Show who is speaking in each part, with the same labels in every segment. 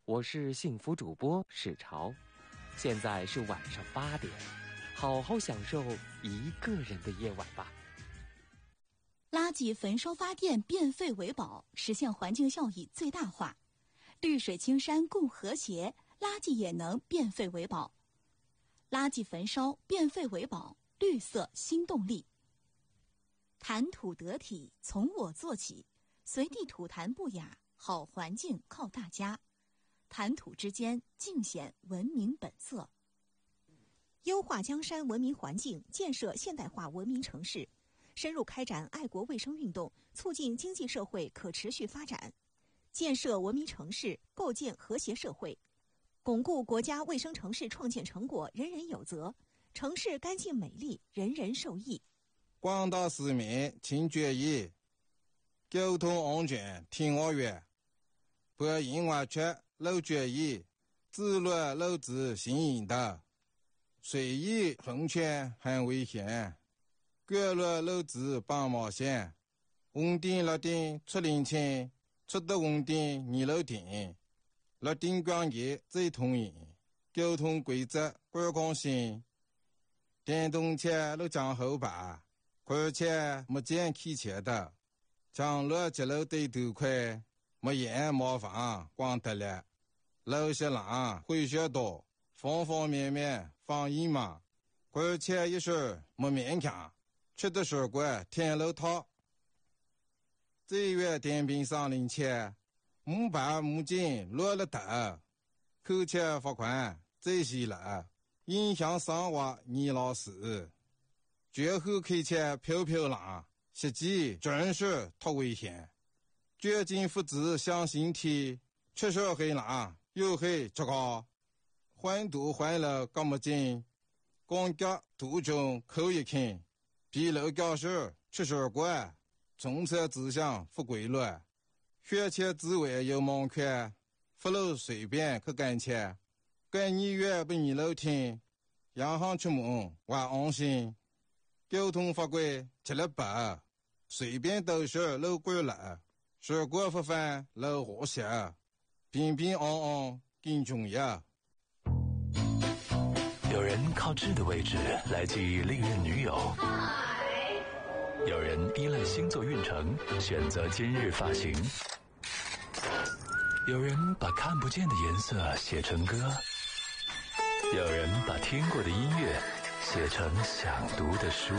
Speaker 1: 我是幸福主播史潮，现在是晚上8点，好好享受一个人的夜晚吧。
Speaker 2: 垃圾焚烧发电，变废为宝，实现环境效益最大化。绿水青山共和谐，垃圾也能变废为宝。垃圾焚烧，变废为宝，绿色新动力。谈吐得体，从我做起，随地吐痰不雅，好环境靠大家。谈吐之间，尽显文明本色。
Speaker 3: 优化江山文明环境，建设现代化文明城市，深入开展爱国卫生运动，促进经济社会可持续发展，建设文明城市，构建和谐社会，巩固国家卫生城市创建成果人人有责，城市干净美丽，人人受益。
Speaker 4: 广大市民请注意，交通安全听我约，不应外出漏注意，自律漏子行引导，随意横穿很危险，过路漏子绑毛线，红灯绿灯出领清，出的红灯你漏停，绿灯光节最通行，交通规则管控性，电动车路将后排，而且没见开车的，将路接路对头快，没烟没房光得了，路些浪会学多，方方面面防疫嘛，而且一时没勉强，吃的水果天路套。这月电瓶上领钱，木板木筋落了头，扣钱罚款这些了，影响生活你老师。绝后开车飘飘浪，实际真是太危险。绝境父子向心体，吃手黑浪又黑这个，换堵换了干么劲，光脚途中扣一看，比楼教室吃水果，从车指向不规律，学前之外有盲圈，不路随便去赶车，跟你越被你楼听，洋行出门还安心。交通法规吃了白，随便都是路过了，水果不犯路和谐，平平安安更重要。
Speaker 5: 有人靠痣的位置来记忆历任女友，有人依赖星座运程选择今日发型，有人把看不见的颜色写成歌，有人把听过的音乐写成想读的书。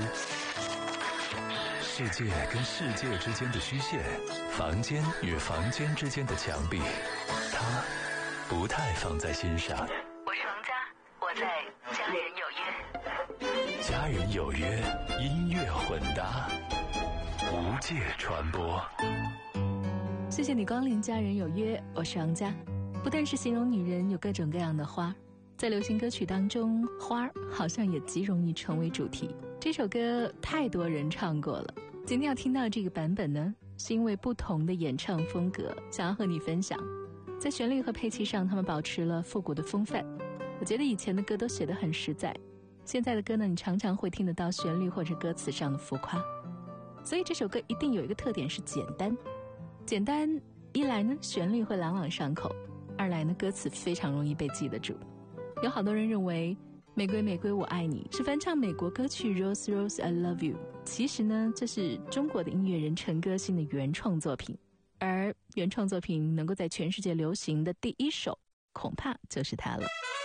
Speaker 5: 世界跟世界之间的虚线，房间与房间之间的墙壁，他不太放在心上。
Speaker 6: 我是王佳，我在家人有约。
Speaker 5: 家人有约，音乐混搭，无界传播。
Speaker 7: 谢谢你光临家人有约，我是王佳。不但是形容女人有各种各样的花，在流行歌曲当中，花好像也极容易成为主题。这首歌太多人唱过了，今天要听到这个版本呢，是因为不同的演唱风格，想要和你分享。在旋律和配器上，他们保持了复古的风范。我觉得以前的歌都写得很实在，现在的歌呢，你常常会听得到旋律或者歌词上的浮夸。所以这首歌一定有一个特点是简单。简单一来呢，旋律会朗朗上口；二来呢，歌词非常容易被记得住。有好多人认为玫瑰玫瑰我爱你是翻唱美国歌曲 Rose Rose I Love You， 其实呢，这是中国的音乐人陈歌辛的原创作品，而原创作品能够在全世界流行的第一首恐怕就是它了。